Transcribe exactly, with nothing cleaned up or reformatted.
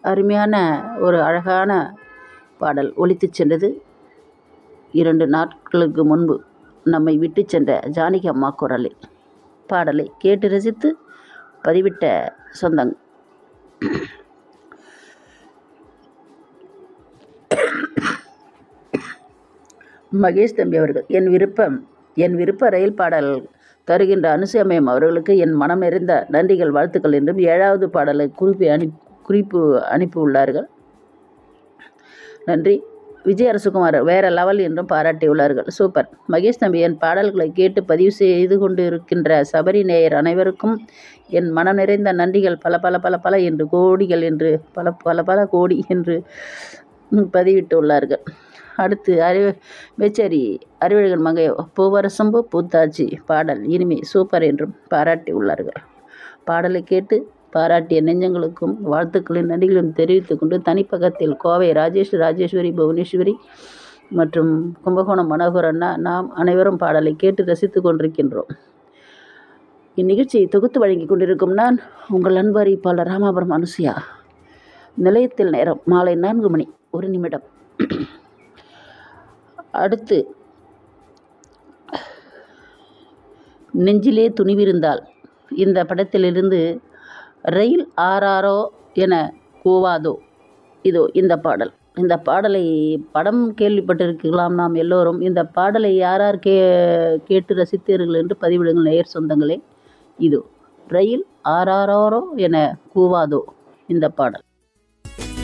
அருமையான ஒரு அழகான பாடல் ஒலித்துச் சென்றது. இரண்டு நாட்களுக்கு முன்பு நம்மை விட்டு சென்ற ஜானகி அம்மா குரலில் பாடலை கேட்டு ரசித்து பதிவிட்ட சொந்தங் மகேஷ் தம்பி அவர்கள் என் விருப்பம் என் விருப்ப ரயில் பாடல் தருகின்ற அனுசமயம் அவர்களுக்கு என் மனம் நிறைந்த நன்றிகள் வாழ்த்துக்கள் என்றும் ஏழாவது பாடலை குறிப்பு அனு குறிப்பு அனுப்பியுள்ளார்கள். நன்றி. விஜய் அரசுகுமார் வேற லெவல் என்றும் பாராட்டியுள்ளார்கள். சூப்பர். மகேஷ் தம்பி என் பாடல்களை கேட்டு பதிவு செய்து கொண்டு இருக்கின்ற சபரி நேயர் அனைவருக்கும் என் மனம் நிறைந்த நன்றிகள் பல பல பல பல என்று கோடிகள் என்று பல பல பல கோடி என்று பதிவிட்டுள்ளார்கள். அடுத்து அறிவு மேச்சேரி அறிவழகன் மங்கை பூவரசம்பு பூத்தாச்சி பாடல் இனிமை சூப்பர் என்றும் பாராட்டியுள்ளார்கள். பாடலை கேட்டு பாராட்டிய நெஞ்சங்களுக்கும் வாழ்த்துக்களின் நன்றிகளும் தெரிவித்துக் கொண்டு தனிப்பக்கத்தில் கோவை ராஜேஷ் ராஜேஸ்வரி புவனேஸ்வரி மற்றும் கும்பகோணம் மனோகர் அண்ணா நாம் அனைவரும் பாடலை கேட்டு ரசித்து கொண்டிருக்கின்றோம். இந்நிகழ்ச்சியை தொகுத்து வழங்கி கொண்டிருக்கும் நான் உங்கள் அன்பு அறிவிப்பாளர் ராமாபுரம் அனுசுயா. நிலையத்தில் நேரம் மாலை நான்கு மணி ஒரு நிமிடம். அடுத்து நெஞ்சிலே துணிவிருந்தால் இந்த படத்திலிருந்து ரயில் ஆராரோ என கூவாதோ இதோ இந்த பாடல். இந்த பாடலை படம் கேள்விப்பட்டிருக்கலாம் நாம் எல்லோரும். இந்த பாடலை யார் யார் கே கேட்டு ரசித்தீர்கள் என்று பதிவிடுங்கள் நேயர் சொந்தங்களே. இதோ ரயில் ஆராரோ என கூவாதோ இந்த பாடல்.